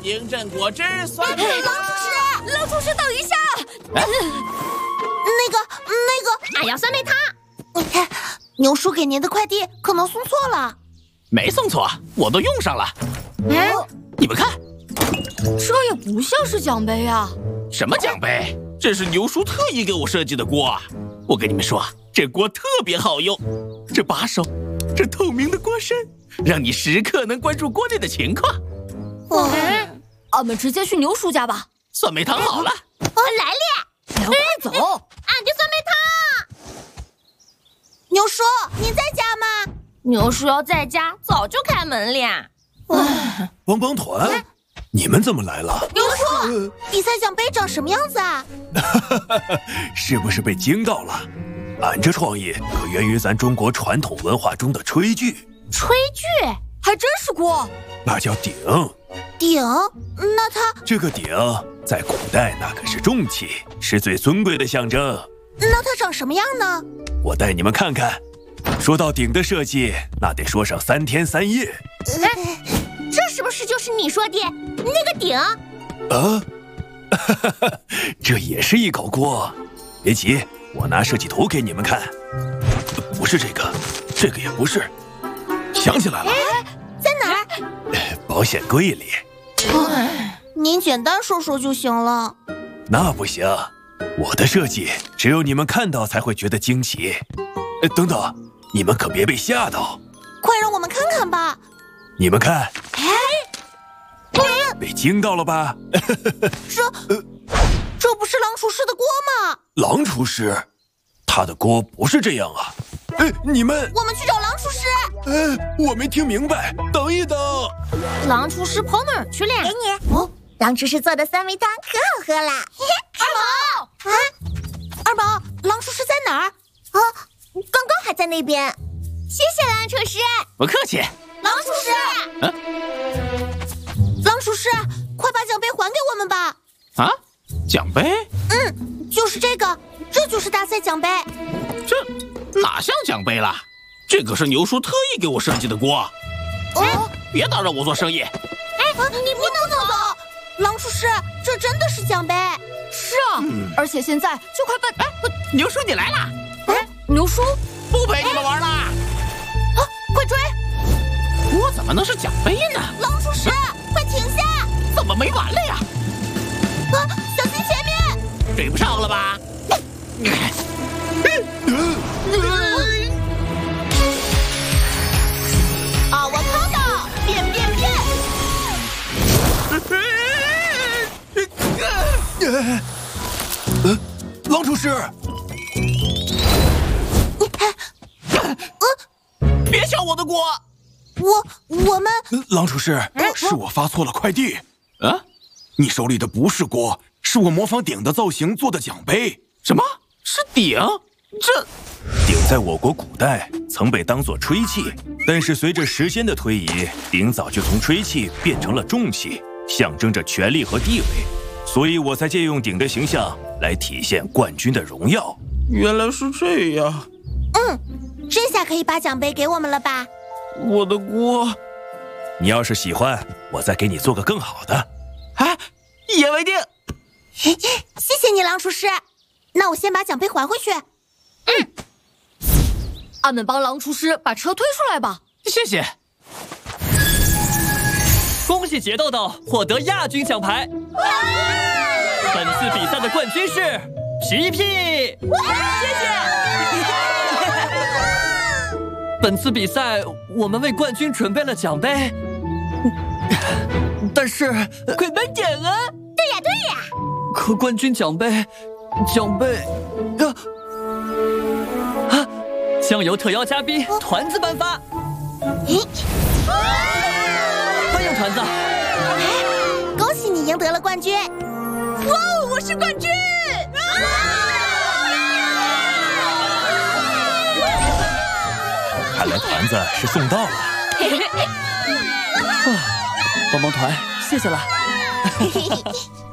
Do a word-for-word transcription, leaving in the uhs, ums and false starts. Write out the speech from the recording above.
冰镇果汁酸梅汤。 狼厨师，狼厨师，等一下！ 那个，那个， 俺要酸梅汤。 牛叔给您的快递可能送错了。 没送错，我都用上了。 嗯， 你们看， 这也不像是奖杯啊。 什么奖杯？这是牛叔特意给我设计的锅。我跟你们说，这锅特别好用，这把手，这透明的锅身，让你时刻能关注锅内的情况。 哦， 俺们直接去牛叔家吧。 酸梅汤好了， 哦，来了， 快走！ 俺的酸梅汤。牛叔，您在家吗？ 牛叔要在家，早就开门了。 帮帮团，你们怎么来了？ 牛叔，比赛奖杯长什么样子啊？ 是不是被惊到了？俺这创意可源于咱中国传统文化中的炊具。 炊具还真是锅， 那叫鼎。 鼎？那它这个鼎在古代那可是重器，是最尊贵的象征。 那它长什么样呢？ 我带你们看看。说到鼎的设计，那得说上三天三夜。 这是不是就是你说的那个鼎？ 啊，这也是一口锅。别急，我拿设计图给你们看。不是这个，这个也不是。想起来了， 在哪儿？ 保险柜里。 您简单说说就行了。 那不行，我的设计只有你们看到才会觉得惊奇。呃，等等，你们可别被吓到。 快让我们看看吧。 你们看， 哎， 被惊到了吧？ 这，这不是狼厨师的锅吗？ 狼厨师，他的锅不是这样啊！哎，你们， 我们去找狼厨师。 哎，我没听明白，等一等。 狼厨师跑哪儿去了？ 给你。哦，狼厨师做的酸梅汤可好喝了。二宝，啊，二宝，狼厨师在哪儿？啊，刚刚还在那边。谢谢狼厨师。 不客气。 狼厨师， 嗯， 狼厨师，快把奖杯还给我们吧！ 啊，奖杯？ 嗯，就是这个，这就是大赛奖杯。 这哪像奖杯了？这可是牛叔特意给我设计的锅。 哦， 别打扰我做生意。 哎，你不能走！狼厨师，这真的是奖杯。 是啊， 嗯、 而且现在就快奔…… 哎，牛叔你来了！ 哎，牛叔不陪你们玩了。啊， 快追！ 锅怎么能是奖杯呢？ 狼厨师，快停下！ 怎么没完了呀？ 啊，小心前面！ 追不上了吧？ 啊，我看到！变变变！ 呃，狼厨师， 别抢我的锅！ 我我们狼厨师，是我发错了快递。 啊， 你手里的不是锅，是我模仿鼎的造型做的奖杯。 什么是鼎？这鼎在我国古代曾被当作吹器，但是随着时间的推移，鼎早就从吹器变成了重器，象征着权力和地位。所以我才借用鼎的形象来体现冠军的荣耀。 原来是这样。 嗯，这下可以把奖杯给我们了吧？ 我的锅， 你要是喜欢，我再给你做个更好的。 哎，一言为定。 谢谢你，狼厨师。那我先把奖杯还回去。 嗯，俺们帮狼厨师把车推出来吧。 谢谢。 恭喜杰豆豆获得亚军奖牌。本次比赛的冠军是皮皮。谢谢。本次比赛我们为冠军准备了奖杯，但是快颁奖啊！ 对呀对呀。 可冠军奖杯，奖杯，啊啊，将由特邀嘉宾团子颁发。欢迎团子！ 恭喜你赢得了冠军！哇，我是冠军！ 看来团子是送到了。 啊，帮帮团，谢谢了。